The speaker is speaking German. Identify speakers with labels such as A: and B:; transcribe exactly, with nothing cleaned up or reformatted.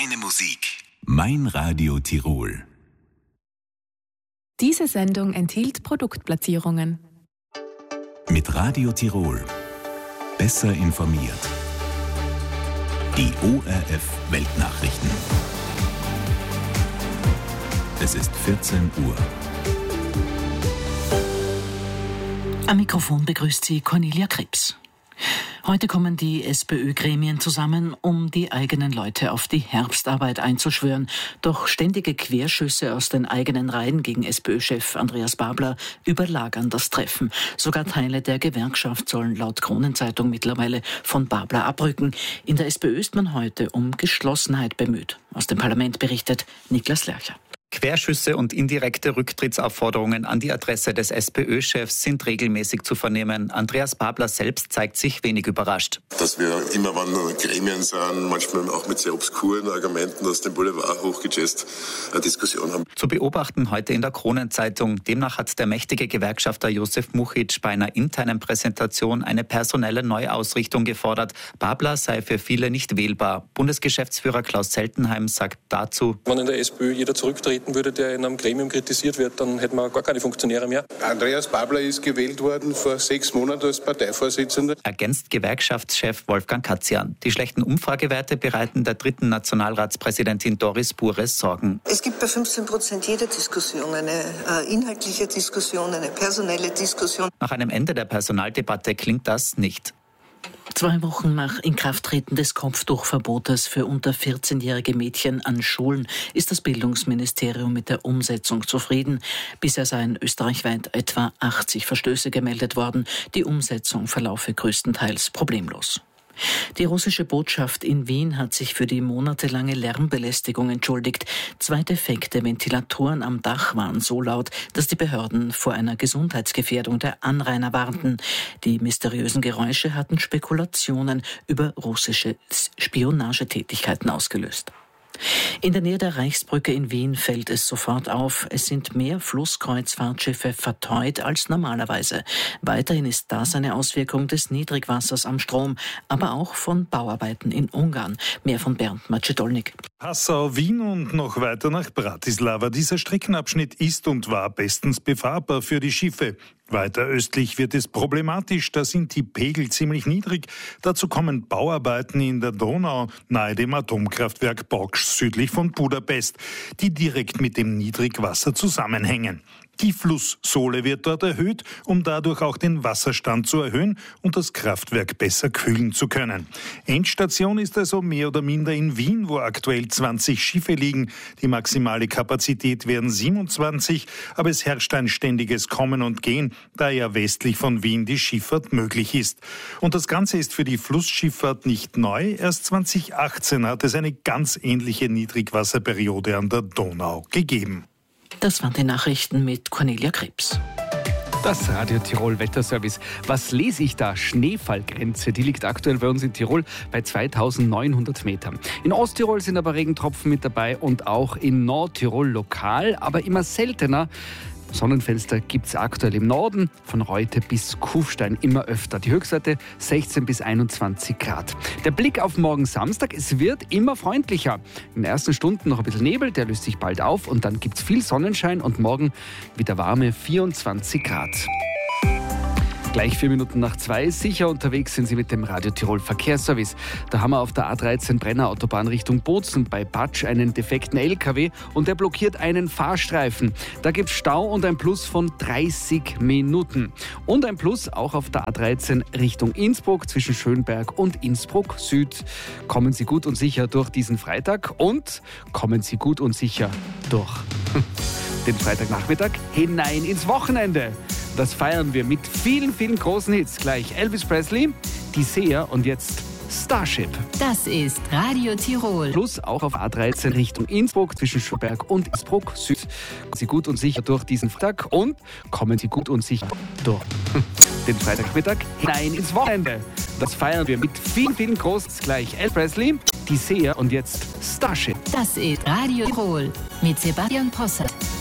A: Meine Musik. Mein Radio Tirol.
B: Diese Sendung enthielt Produktplatzierungen.
A: Mit Radio Tirol. Besser informiert. Die O R F Weltnachrichten. Es ist vierzehn Uhr.
C: Am Mikrofon begrüßt sie Cornelia Krebs. Heute kommen die SPÖ-Gremien zusammen, um die eigenen Leute auf die Herbstarbeit einzuschwören. Doch ständige Querschüsse aus den eigenen Reihen gegen SPÖ-Chef Andreas Babler überlagern das Treffen. Sogar Teile der Gewerkschaft sollen laut Kronenzeitung mittlerweile von Babler abrücken. In der SPÖ ist man heute um Geschlossenheit bemüht. Aus dem Parlament berichtet Niklas Lercher.
D: Querschüsse und indirekte Rücktrittsaufforderungen an die Adresse des SPÖ-Chefs sind regelmäßig zu vernehmen. Andreas Babler selbst zeigt sich wenig überrascht.
E: Dass wir immer, wann Gremien sind, manchmal auch mit sehr obskuren Argumenten aus dem Boulevard hochgejazzt, eine Diskussion haben.
D: Zu beobachten heute in der Kronenzeitung. Demnach hat der mächtige Gewerkschafter Josef Muchitsch bei einer internen Präsentation eine personelle Neuausrichtung gefordert. Babler sei für viele nicht wählbar. Bundesgeschäftsführer Klaus Seltenheim sagt dazu:
F: Wenn in der SPÖ jeder zurücktreten würde, der in einem Gremium kritisiert wird, dann hätten wir gar keine Funktionäre mehr.
G: Andreas Babler ist gewählt worden vor sechs Monaten als Parteivorsitzender.
D: Ergänzt Gewerkschaftschef Wolfgang Katzian. Die schlechten Umfragewerte bereiten der dritten Nationalratspräsidentin Doris Bures Sorgen.
H: Es gibt bei fünfzehn Prozent jeder Diskussion eine äh, inhaltliche Diskussion, eine personelle Diskussion.
D: Nach einem Ende der Personaldebatte klingt das nicht.
C: Zwei Wochen nach Inkrafttreten des Kopftuchverbotes für unter vierzehnjährige Mädchen an Schulen ist das Bildungsministerium mit der Umsetzung zufrieden. Bisher seien österreichweit etwa achtzig Verstöße gemeldet worden. Die Umsetzung verlaufe größtenteils problemlos. Die russische Botschaft in Wien hat sich für die monatelange Lärmbelästigung entschuldigt. Zwei defekte Ventilatoren am Dach waren so laut, dass die Behörden vor einer Gesundheitsgefährdung der Anrainer warnten. Die mysteriösen Geräusche hatten Spekulationen über russische Spionagetätigkeiten ausgelöst. In der Nähe der Reichsbrücke in Wien fällt es sofort auf, es sind mehr Flusskreuzfahrtschiffe verteut als normalerweise. Weiterhin ist das eine Auswirkung des Niedrigwassers am Strom, aber auch von Bauarbeiten in Ungarn. Mehr von Bernd Macedolnik.
I: Passau, Wien und noch weiter nach Bratislava. Dieser Streckenabschnitt ist und war bestens befahrbar für die Schiffe. Weiter östlich wird es problematisch, da sind die Pegel ziemlich niedrig. Dazu kommen Bauarbeiten in der Donau nahe dem Atomkraftwerk Boks südlich von Budapest, die direkt mit dem Niedrigwasser zusammenhängen. Die Flusssohle wird dort erhöht, um dadurch auch den Wasserstand zu erhöhen und das Kraftwerk besser kühlen zu können. Endstation ist also mehr oder minder in Wien, wo aktuell zwanzig Schiffe liegen. Die maximale Kapazität wären siebenundzwanzig, aber es herrscht ein ständiges Kommen und Gehen, da ja westlich von Wien die Schifffahrt möglich ist. Und das Ganze ist für die Flussschifffahrt nicht neu. Erst zweitausendachtzehn hat es eine ganz ähnliche Niedrigwasserperiode an der Donau gegeben.
C: Das waren die Nachrichten mit Cornelia Krebs.
J: Das Radio Tirol Wetterservice. Was lese ich da? Schneefallgrenze, die liegt aktuell bei uns in Tirol bei zweitausendneunhundert Metern. In Osttirol sind aber Regentropfen mit dabei und auch in Nordtirol lokal, aber immer seltener. Sonnenfenster gibt es aktuell im Norden, von Reute bis Kufstein immer öfter. Die Höchstwerte sechzehn bis einundzwanzig Grad. Der Blick auf morgen Samstag, es wird immer freundlicher. In den ersten Stunden noch ein bisschen Nebel, der löst sich bald auf und dann gibt es viel Sonnenschein und morgen wieder warme vierundzwanzig Grad. Gleich vier Minuten nach zwei. Sicher unterwegs sind Sie mit dem Radio Tirol Verkehrsservice. Da haben wir auf der A dreizehn Brenner Autobahn Richtung Bozen bei Patsch einen defekten L K W und der blockiert einen Fahrstreifen. Da gibt es Stau und ein Plus von dreißig Minuten. Und ein Plus auch auf der A dreizehn Richtung Innsbruck zwischen Schönberg und Innsbruck Süd. Kommen Sie gut und sicher durch diesen Freitag und kommen Sie gut und sicher durch den Freitagnachmittag hinein ins Wochenende. Das feiern wir mit vielen, vielen großen Hits. Gleich Elvis Presley, Die Seher und jetzt Starship.
B: Das ist Radio Tirol.
J: Plus auch auf A dreizehn Richtung Innsbruck zwischen Schönberg und Innsbruck Süd. Kommen Sie gut und sicher durch diesen Freitag und kommen Sie gut und sicher durch den Freitagmittag hinein ins Wochenende. Das feiern wir mit vielen, vielen großen Hits. Gleich Elvis Presley, Die Seher und jetzt Starship.
B: Das ist Radio Tirol mit Sebastian Possert.